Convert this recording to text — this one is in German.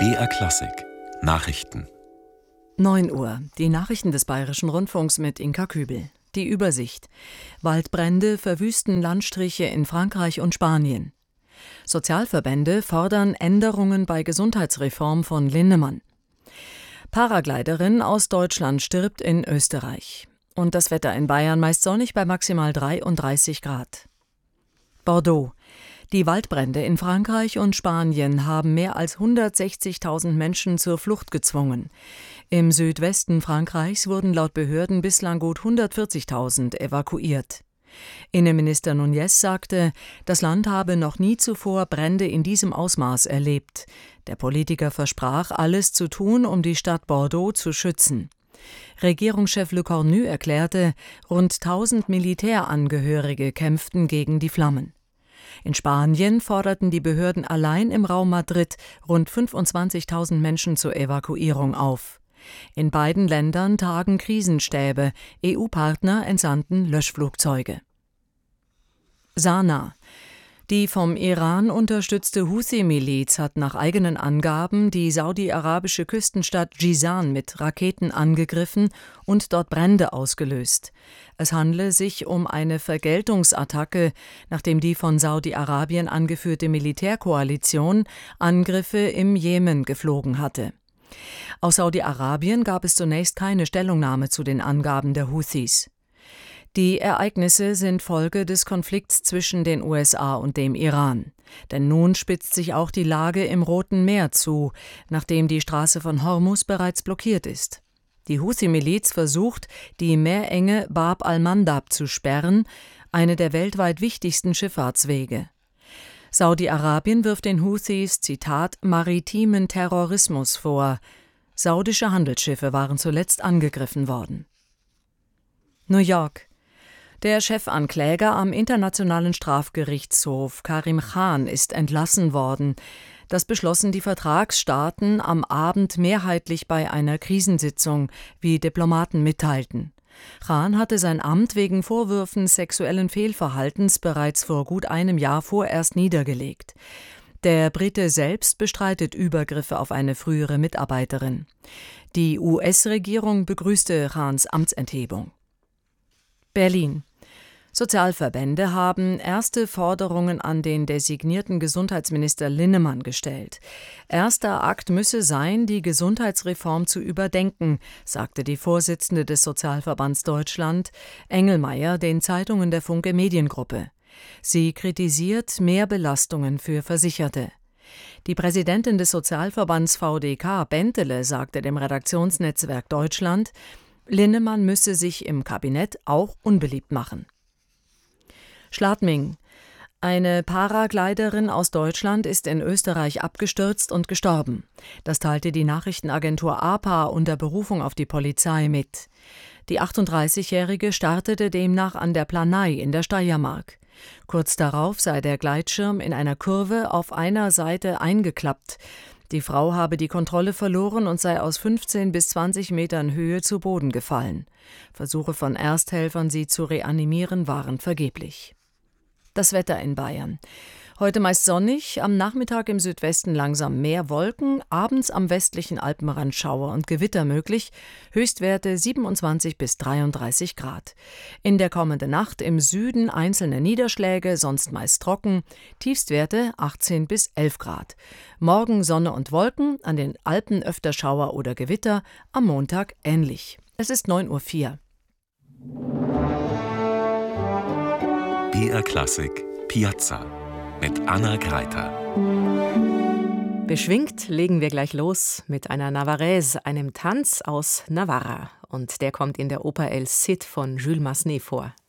BR Klassik Nachrichten. 9 Uhr. Die Nachrichten des Bayerischen Rundfunks mit Inka Kübel. Die Übersicht. Waldbrände verwüsten Landstriche in Frankreich und Spanien. Sozialverbände fordern Änderungen bei Gesundheitsreform von Linnemann. Paragliderin aus Deutschland stirbt in Österreich. Und das Wetter in Bayern meist sonnig bei maximal 33 Grad. Bordeaux. Die Waldbrände in Frankreich und Spanien haben mehr als 160.000 Menschen zur Flucht gezwungen. Im Südwesten Frankreichs wurden laut Behörden bislang gut 140.000 evakuiert. Innenminister Núñez sagte, das Land habe noch nie zuvor Brände in diesem Ausmaß erlebt. Der Politiker versprach, alles zu tun, um die Stadt Bordeaux zu schützen. Regierungschef Le Cornu erklärte, rund 1000 Militärangehörige kämpften gegen die Flammen. In Spanien forderten die Behörden allein im Raum Madrid rund 25.000 Menschen zur Evakuierung auf. In beiden Ländern tagen Krisenstäbe, EU-Partner entsandten Löschflugzeuge. Sanaa. Die vom Iran unterstützte Huthi-Miliz hat nach eigenen Angaben die saudi-arabische Küstenstadt Jizan mit Raketen angegriffen und dort Brände ausgelöst. Es handle sich um eine Vergeltungsattacke, nachdem die von Saudi-Arabien angeführte Militärkoalition Angriffe im Jemen geflogen hatte. Aus Saudi-Arabien gab es zunächst keine Stellungnahme zu den Angaben der Houthis. Die Ereignisse sind Folge des Konflikts zwischen den USA und dem Iran. Denn nun spitzt sich auch die Lage im Roten Meer zu, nachdem die Straße von Hormuz bereits blockiert ist. Die Houthi-Miliz versucht, die Meerenge Bab al-Mandab zu sperren, eine der weltweit wichtigsten Schifffahrtswege. Saudi-Arabien wirft den Houthis, Zitat, maritimen Terrorismus vor. Saudische Handelsschiffe waren zuletzt angegriffen worden. New York. Der Chefankläger am Internationalen Strafgerichtshof, Karim Khan, ist entlassen worden. Das beschlossen die Vertragsstaaten am Abend mehrheitlich bei einer Krisensitzung, wie Diplomaten mitteilten. Khan hatte sein Amt wegen Vorwürfen sexuellen Fehlverhaltens bereits vor gut einem Jahr vorerst niedergelegt. Der Brite selbst bestreitet Übergriffe auf eine frühere Mitarbeiterin. Die US-Regierung begrüßte Khans Amtsenthebung. Berlin. Sozialverbände haben erste Forderungen an den designierten Gesundheitsminister Linnemann gestellt. Erster Akt müsse sein, die Gesundheitsreform zu überdenken, sagte die Vorsitzende des Sozialverbands Deutschland, Engelmeier, den Zeitungen der Funke Mediengruppe. Sie kritisiert Mehrbelastungen für Versicherte. Die Präsidentin des Sozialverbands VDK, Bentele, sagte dem Redaktionsnetzwerk Deutschland, Linnemann müsse sich im Kabinett auch unbeliebt machen. Schladming. Eine Paragliderin aus Deutschland ist in Österreich abgestürzt und gestorben. Das teilte die Nachrichtenagentur APA unter Berufung auf die Polizei mit. Die 38-Jährige startete demnach an der Planei in der Steiermark. Kurz darauf sei der Gleitschirm in einer Kurve auf einer Seite eingeklappt. Die Frau habe die Kontrolle verloren und sei aus 15 bis 20 Metern Höhe zu Boden gefallen. Versuche von Ersthelfern, sie zu reanimieren, waren vergeblich. Das Wetter in Bayern. Heute meist sonnig, am Nachmittag im Südwesten langsam mehr Wolken, abends am westlichen Alpenrand Schauer und Gewitter möglich, Höchstwerte 27 bis 33 Grad. In der kommenden Nacht im Süden einzelne Niederschläge, sonst meist trocken, Tiefstwerte 18 bis 11 Grad. Morgen Sonne und Wolken, an den Alpen öfter Schauer oder Gewitter, am Montag ähnlich. Es ist 9:04 Uhr. BR Klassik Piazza mit Anna Greiter. Beschwingt legen wir gleich los mit einer Navarraise, einem Tanz aus Navarra. Und der kommt in der Oper El Cid von Jules Massenet vor.